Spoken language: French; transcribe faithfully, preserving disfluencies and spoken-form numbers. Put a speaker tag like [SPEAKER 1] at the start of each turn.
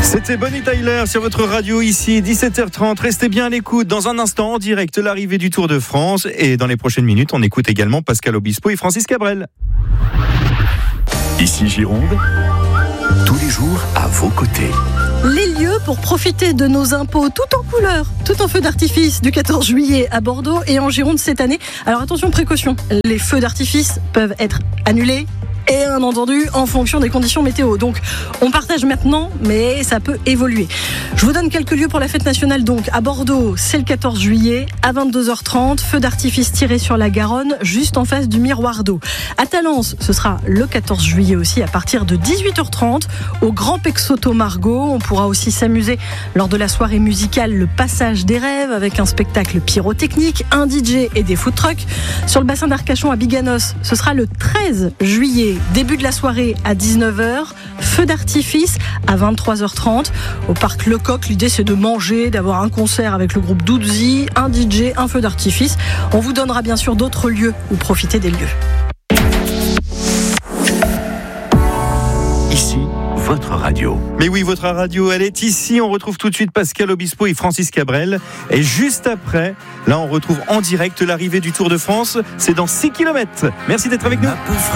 [SPEAKER 1] C'était Bonnie Tyler sur votre radio ici, dix-sept heures trente. Restez bien à l'écoute. Dans un instant, en direct, l'arrivée du Tour de France. Et dans les prochaines minutes, on écoute également Pascal Obispo et Francis Cabrel.
[SPEAKER 2] Ici Gironde, tous les jours à vos côtés.
[SPEAKER 3] Les lieux pour profiter de nos impôts tout en couleur, tout en feux d'artifice du quatorze juillet à Bordeaux et en Gironde cette année. Alors attention, précaution, les feux d'artifice peuvent être annulés et bien entendu en fonction des conditions météo. Donc on partage maintenant, mais ça peut évoluer. Je vous donne quelques lieux pour la fête nationale. Donc à Bordeaux, c'est le quatorze juillet à vingt-deux heures trente, feu d'artifice tiré sur la Garonne, juste en face du miroir d'eau. À Talence, ce sera le quatorze juillet aussi à partir de dix-huit heures trente au Grand Pexoto Margot. On pourra aussi s'amuser lors de la soirée musicale Le Passage des Rêves avec un spectacle pyrotechnique, un D J et des food trucks. Sur le bassin d'Arcachon à Biganos, ce sera le treize juillet. Début de la soirée à dix-neuf heures, feu d'artifice à vingt-trois heures trente. Au parc Lecoq, l'idée c'est de manger, d'avoir un concert avec le groupe Doudzi, un D J, un feu d'artifice. On vous donnera bien sûr d'autres lieux où profiter des lieux.
[SPEAKER 2] Ici, votre radio.
[SPEAKER 1] Mais oui, votre radio, elle est ici. On retrouve tout de suite Pascal Obispo et Francis Cabrel. Et juste après, là, on retrouve en direct l'arrivée du Tour de France. C'est dans six kilomètres. Merci d'être avec nous.